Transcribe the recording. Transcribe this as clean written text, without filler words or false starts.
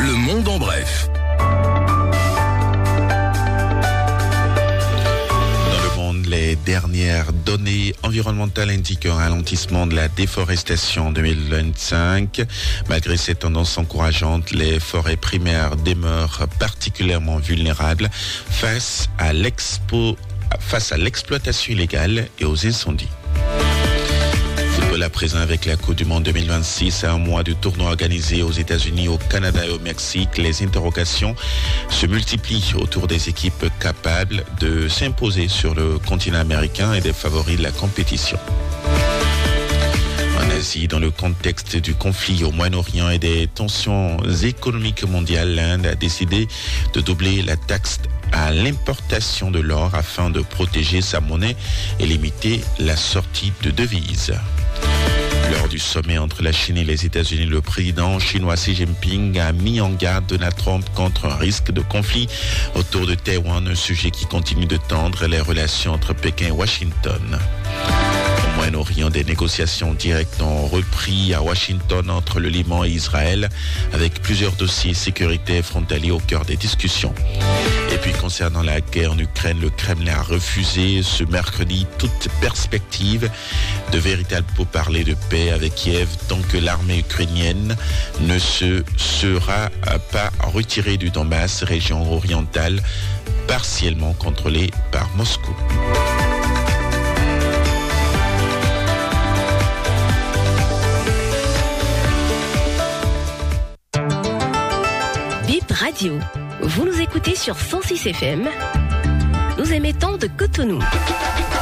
Le monde en bref. Les dernières données environnementales indiquent un ralentissement de la déforestation en 2025. Malgré ces tendances encourageantes, les forêts primaires demeurent particulièrement vulnérables face à l'exploitation illégale et aux incendies. Football à présent avec la Coupe du Monde 2026, à un mois du tournoi organisé aux États-Unis, au Canada et au Mexique, les interrogations se multiplient autour des équipes capables de s'imposer sur le continent américain et des favoris de la compétition. En Asie, dans le contexte du conflit au Moyen-Orient et des tensions économiques mondiales, l'Inde a décidé de doubler la taxe à l'importation de l'or afin de protéger sa monnaie et limiter la sortie de devises. Lors du sommet entre la Chine et les États-Unis, le président chinois Xi Jinping a mis en garde Donald Trump contre un risque de conflit autour de Taïwan, un sujet qui continue de tendre les relations entre Pékin et Washington. Au Moyen-Orient, des négociations directes ont repris à Washington entre le Liban et Israël, avec plusieurs dossiers sécuritaires frontaliers au cœur des discussions. Et puis concernant la guerre en Ukraine, le Kremlin a refusé ce mercredi toute perspective de véritable pourparlers de paix avec Kiev tant que l'armée ukrainienne ne se sera pas retirée du Donbass, région orientale partiellement contrôlée par Moscou. Bip Radio. Vous nous écoutez sur 106 FM. Nous émettons de Cotonou.